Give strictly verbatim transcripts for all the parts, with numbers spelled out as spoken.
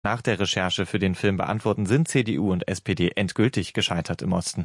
Nach der Recherche für den Film beantworten, sind C D U und S P D endgültig gescheitert im Osten?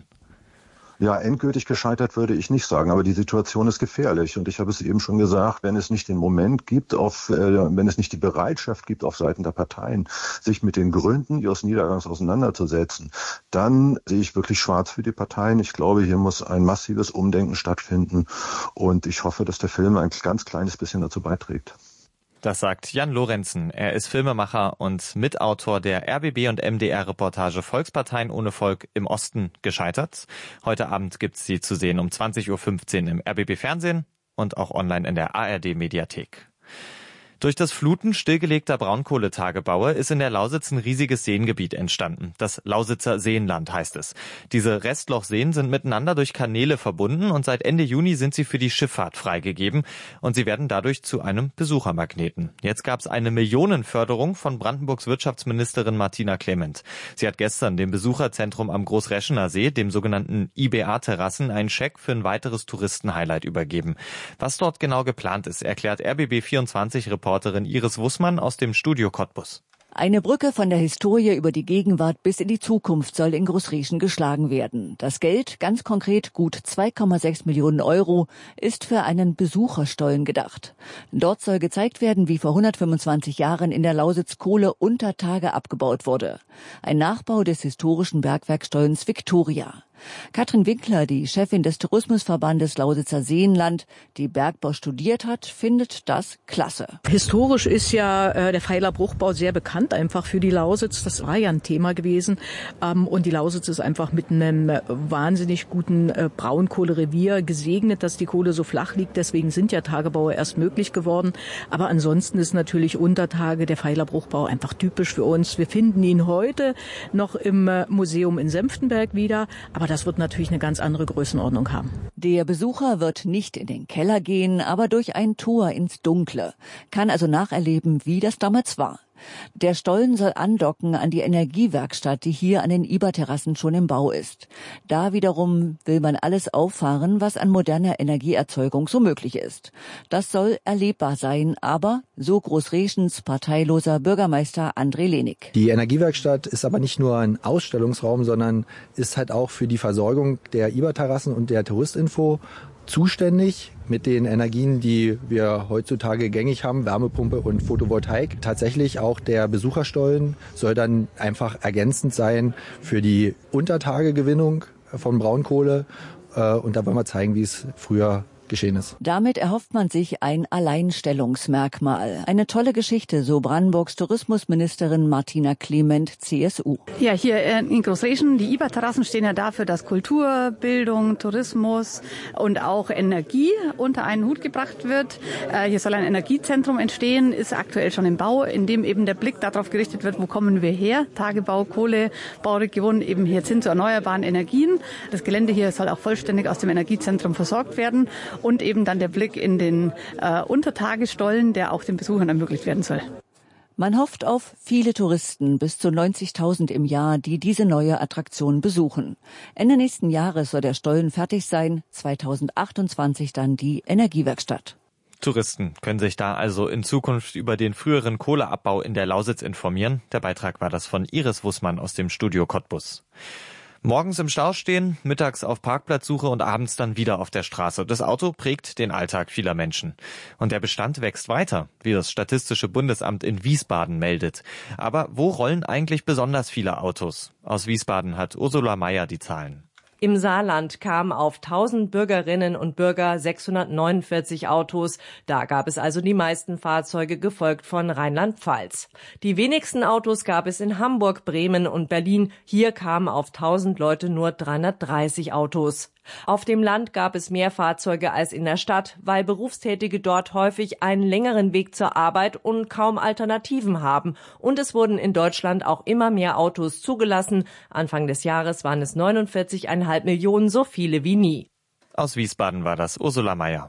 Ja, endgültig gescheitert würde ich nicht sagen, aber die Situation ist gefährlich. Und ich habe es eben schon gesagt, wenn es nicht den Moment gibt, auf, äh, wenn es nicht die Bereitschaft gibt, auf Seiten der Parteien, sich mit den Gründen ihres Niedergangs auseinanderzusetzen, dann sehe ich wirklich schwarz für die Parteien. Ich glaube, hier muss ein massives Umdenken stattfinden. Und ich hoffe, dass der Film ein ganz kleines bisschen dazu beiträgt. Das sagt Jan Lorenzen. Er ist Filmemacher und Mitautor der R B B und M D R-Reportage Volksparteien ohne Volk im Osten gescheitert. Heute Abend gibt's sie zu sehen um zwanzig Uhr fünfzehn im R B B-Fernsehen und auch online in der A R D-Mediathek. Durch das Fluten stillgelegter Braunkohletagebaue ist in der Lausitz ein riesiges Seengebiet entstanden. Das Lausitzer Seenland heißt es. Diese Restlochseen sind miteinander durch Kanäle verbunden und seit Ende Juni sind sie für die Schifffahrt freigegeben und sie werden dadurch zu einem Besuchermagneten. Jetzt gab es eine Millionenförderung von Brandenburgs Wirtschaftsministerin Martina Clement. Sie hat gestern dem Besucherzentrum am Großreschener See, dem sogenannten I B A-Terrassen, einen Scheck für ein weiteres Touristenhighlight übergeben. Was dort genau geplant ist, erklärt R B B vierundzwanzig Reporterin Iris Wussmann aus dem Studio Cottbus. Eine Brücke von der Historie über die Gegenwart bis in die Zukunft soll in Großrieschen geschlagen werden. Das Geld, ganz konkret gut zwei Komma sechs Millionen Euro, ist für einen Besucherstollen gedacht. Dort soll gezeigt werden, wie vor hundertfünfundzwanzig Jahren in der Lausitz Kohle unter Tage abgebaut wurde. Ein Nachbau des historischen Bergwerkstollens Victoria. Katrin Winkler, die Chefin des Tourismusverbandes Lausitzer Seenland, die Bergbau studiert hat, findet das klasse. Historisch ist ja äh, der Pfeilerbruchbau sehr bekannt, einfach für die Lausitz. Das war ja ein Thema gewesen. Ähm, und die Lausitz ist einfach mit einem äh, wahnsinnig guten äh, Braunkohlerevier gesegnet, dass die Kohle so flach liegt. Deswegen sind ja Tagebaue erst möglich geworden. Aber ansonsten ist natürlich Untertage der Pfeilerbruchbau einfach typisch für uns. Wir finden ihn heute noch im äh, Museum in Senftenberg wieder. Aber das wird natürlich eine ganz andere Größenordnung haben. Der Besucher wird nicht in den Keller gehen, aber durch ein Tor ins Dunkle. Kann also nacherleben, wie das damals war. Der Stollen soll andocken an die Energiewerkstatt, die hier an den I B A-Terrassen schon im Bau ist. Da wiederum will man alles auffahren, was an moderner Energieerzeugung so möglich ist. Das soll erlebbar sein, aber, so Großreschens parteiloser Bürgermeister André Lenig. Die Energiewerkstatt ist aber nicht nur ein Ausstellungsraum, sondern ist halt auch für die Versorgung der I B A-Terrassen und der Touristinfo zuständig mit den Energien, die wir heutzutage gängig haben, Wärmepumpe und Photovoltaik. Tatsächlich auch der Besucherstollen soll dann einfach ergänzend sein für die Untertagegewinnung von Braunkohle. Und da wollen wir zeigen, wie es früher geschehen ist. Damit erhofft man sich ein Alleinstellungsmerkmal. Eine tolle Geschichte, so Brandenburgs Tourismusministerin Martina Clement, C S U. Ja, hier in Großreschen, die I B A-Terrassen stehen ja dafür, dass Kultur, Bildung, Tourismus und auch Energie unter einen Hut gebracht wird. Hier soll ein Energiezentrum entstehen, ist aktuell schon im Bau, in dem eben der Blick darauf gerichtet wird, wo kommen wir her? Tagebau, Kohle, Bauregion eben hier hin zu erneuerbaren Energien. Das Gelände hier soll auch vollständig aus dem Energiezentrum versorgt werden. Und eben dann der Blick in den äh, Untertagestollen, der auch den Besuchern ermöglicht werden soll. Man hofft auf viele Touristen, bis zu neunzigtausend im Jahr, die diese neue Attraktion besuchen. Ende nächsten Jahres soll der Stollen fertig sein, zweitausendachtundzwanzig dann die Energiewerkstatt. Touristen können sich da also in Zukunft über den früheren Kohleabbau in der Lausitz informieren. Der Beitrag war das von Iris Wussmann aus dem Studio Cottbus. Morgens im Stau stehen, mittags auf Parkplatzsuche und abends dann wieder auf der Straße. Das Auto prägt den Alltag vieler Menschen. Und der Bestand wächst weiter, wie das Statistische Bundesamt in Wiesbaden meldet. Aber wo rollen eigentlich besonders viele Autos? Aus Wiesbaden hat Ursula Meyer die Zahlen. Im Saarland kamen auf tausend Bürgerinnen und Bürger sechshundertneunundvierzig Autos. Da gab es also die meisten Fahrzeuge, gefolgt von Rheinland-Pfalz. Die wenigsten Autos gab es in Hamburg, Bremen und Berlin. Hier kamen auf tausend Leute nur dreihundertdreißig Autos. Auf dem Land gab es mehr Fahrzeuge als in der Stadt, weil Berufstätige dort häufig einen längeren Weg zur Arbeit und kaum Alternativen haben. Und es wurden in Deutschland auch immer mehr Autos zugelassen. Anfang des Jahres waren es neunundvierzig Komma fünf Millionen, so viele wie nie. Aus Wiesbaden war das Ursula Meyer.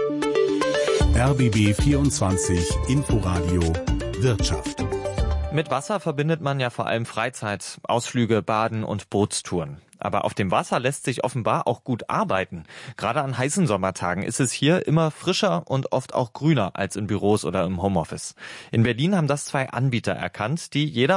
R B B vierundzwanzig Inforadio Wirtschaft. Mit Wasser verbindet man ja vor allem Freizeit, Ausflüge, Baden und Bootstouren. Aber auf dem Wasser lässt sich offenbar auch gut arbeiten. Gerade an heißen Sommertagen ist es hier immer frischer und oft auch grüner als in Büros oder im Homeoffice. In Berlin haben das zwei Anbieter erkannt, die jeder